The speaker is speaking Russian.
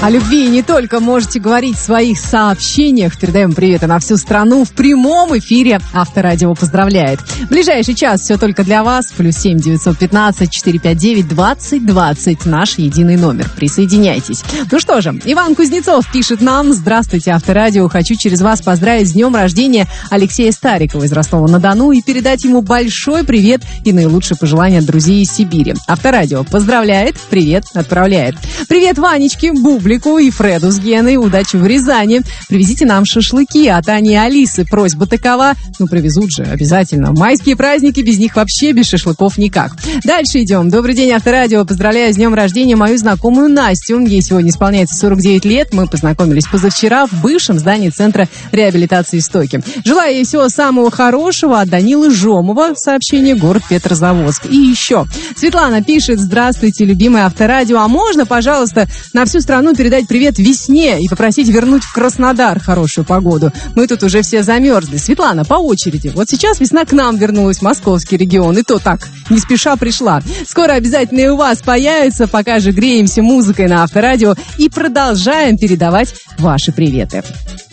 О любви не только можете говорить в своих сообщениях. Передаем приветы на всю страну в прямом эфире. Авторадио поздравляет. В ближайший час все только для вас. +7 915 459 20 20. Наш единый номер. Присоединяйтесь. Ну что же, Иван Кузнецов пишет нам: здравствуйте, Авторадио. Хочу через вас поздравить с днем рождения Алексея Старикова из Ростова-на-Дону и передать ему большой привет и наилучшие пожелания от друзей из Сибири. Авторадио поздравляет, привет отправляет. Привет Ванечке, Бублику и Фреду с Геной. Удачи в Рязани. Привезите нам шашлыки от Ани и Алисы. Просьба такова. Ну, привезут же, обязательно. Майские праздники, без них вообще, без шашлыков никак. Дальше идем. Добрый день, Авторадио. Поздравляю с днем рождения мою знакомую Настю. Ей сегодня исполняется 49 лет. Мы познакомились позавчера в бывшем здании Центра реабилитации «Истоки». Желаю ей всего самого хорошего. От Данилы Жомова. Сообщение: город Петрозаводск. И еще. Светлана пишет: здравствуйте, любимое Авторадио. А можно, пожалуйста, на всю страну передать привет весне и попросить вернуть в Краснодар хорошую погоду? Мы тут уже все замерзли. Светлана, по очереди. Вот сейчас весна к нам вернулась в московский регион. И то так, не спеша пришла. Скоро обязательно и у вас появится. Пока же греемся музыкой на Авторадио и продолжаем передавать ваши приветы.